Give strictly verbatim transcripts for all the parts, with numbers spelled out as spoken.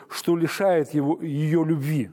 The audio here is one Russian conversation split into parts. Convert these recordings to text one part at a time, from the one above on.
что лишает его, ее любви.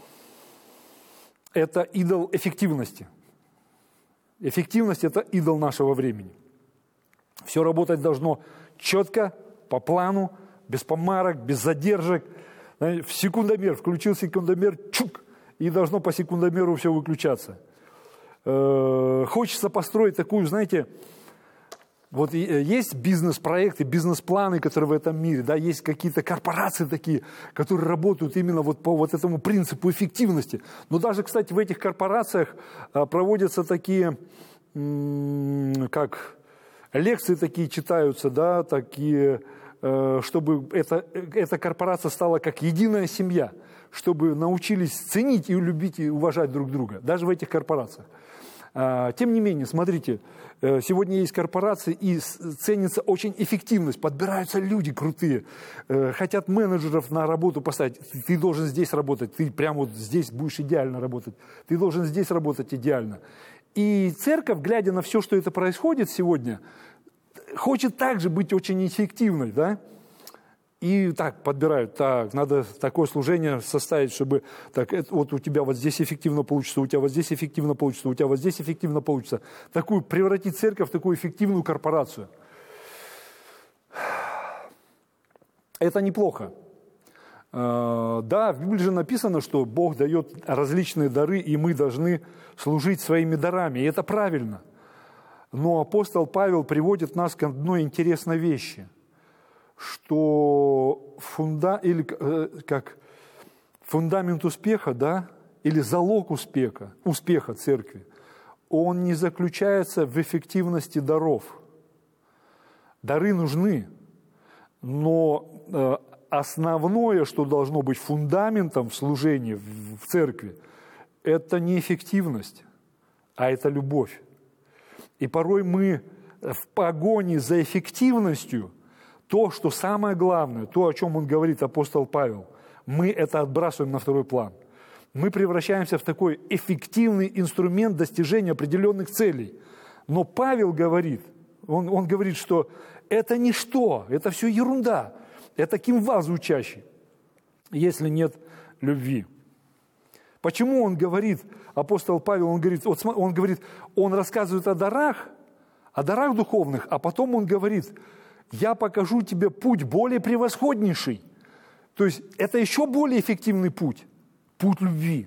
Это идол эффективности. Эффективность – это идол нашего времени. Все работать должно четко, по плану, без помарок, без задержек. В секундомер, включил секундомер, чук, и должно по секундомеру все выключаться. Хочется построить такую, знаете, вот есть бизнес-проекты, бизнес-планы, которые в этом мире, да, есть какие-то корпорации такие, которые работают именно вот по вот этому принципу эффективности. Но даже, кстати, в этих корпорациях проводятся такие, как лекции такие читаются, да, такие, чтобы эта, эта корпорация стала как единая семья, чтобы научились ценить и любить и уважать друг друга, даже в этих корпорациях. Тем не менее, смотрите, сегодня есть корпорации, и ценится очень эффективность, подбираются люди крутые, хотят менеджеров на работу поставить. Ты должен здесь работать, ты прямо вот здесь будешь идеально работать, ты должен здесь работать идеально. И церковь, глядя на все, что это происходит сегодня, хочет также быть очень эффективной, да? И так подбирают, так, надо такое служение составить, чтобы так, это, вот у тебя вот здесь эффективно получится, у тебя вот здесь эффективно получится, у тебя вот здесь эффективно получится. Такую, превратить церковь в такую эффективную корпорацию. Это неплохо. Да, в Библии же написано, что Бог дает различные дары, и мы должны служить своими дарами, и это правильно. Но апостол Павел приводит нас к одной интересной вещи, что фунда, или, э, как фундамент успеха, да, или залог успеха, успеха церкви, он не заключается в эффективности даров. Дары нужны, но э, основное, что должно быть фундаментом в служении в, в церкви, это не эффективность, а это любовь. И порой мы в погоне за эффективностью, то, что самое главное, то, о чем он говорит, апостол Павел, мы это отбрасываем на второй план. Мы превращаемся в такой эффективный инструмент достижения определенных целей. Но Павел говорит, он, он говорит, что это ничто, это все ерунда, это кимвал звучащий, если нет любви. Почему он говорит, апостол Павел, он говорит, вот, он говорит, он рассказывает о дарах, о дарах духовных, а потом он говорит, я покажу тебе путь более превосходнейший. То есть это еще более эффективный путь, путь любви.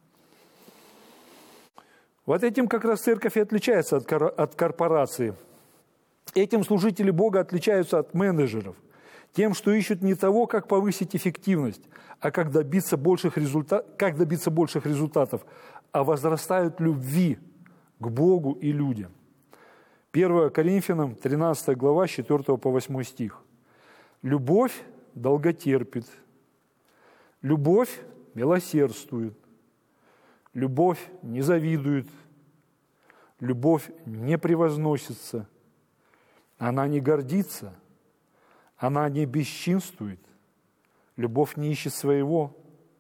Вот этим как раз церковь и отличается от, кор- от корпорации. Этим служители Бога отличаются от менеджеров. Тем, что ищут не того, как повысить эффективность, а как добиться больших, результа... как добиться больших результатов, а возрастают любви к Богу и людям. первое Коринфянам, тринадцатая глава, с четвёртого по восьмой стих. «Любовь долготерпит, любовь милосердствует, любовь не завидует, любовь не превозносится, она не гордится, она не бесчинствует, любовь не ищет своего,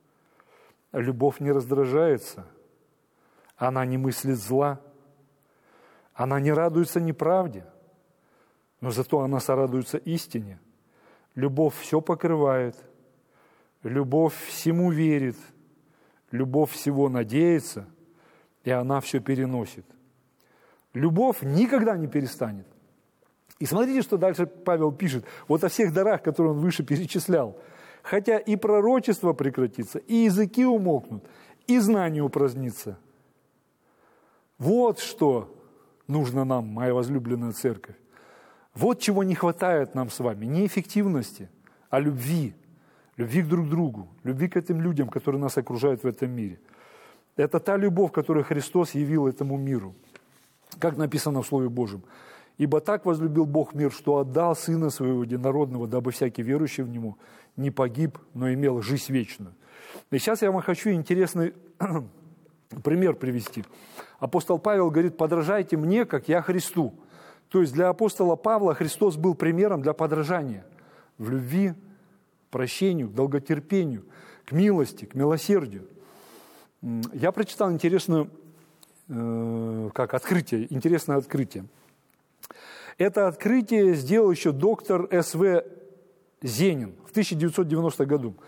любовь не раздражается, она не мыслит зла, она не радуется неправде, но зато она сорадуется истине. Любовь все покрывает, любовь всему верит, любовь всего надеется, и она все переносит. Любовь никогда не перестанет. И смотрите, что дальше Павел пишет. Вот о всех дарах, которые он выше перечислял. Хотя и пророчество прекратится, и языки умолкнут, и знание упразднится. Вот что нужно нам, моя возлюбленная церковь. Вот чего не хватает нам с вами. Не эффективности, а любви. Любви к друг другу, любви к этим людям, которые нас окружают в этом мире. Это та любовь, которую Христос явил этому миру. Как написано в Слове Божьем. «Ибо так возлюбил Бог мир, что отдал Сына Своего Единородного, дабы всякий верующий в Него не погиб, но имел жизнь вечную». И сейчас я вам хочу интересный пример привести. Апостол Павел говорит, подражайте мне, как я Христу. То есть для апостола Павла Христос был примером для подражания в любви, прощению, к долготерпению, к милости, к милосердию. Я прочитал интересное э, как открытие, интересное открытие. Это открытие сделал еще доктор С В Зенин в тысяча девятьсот девяностом году.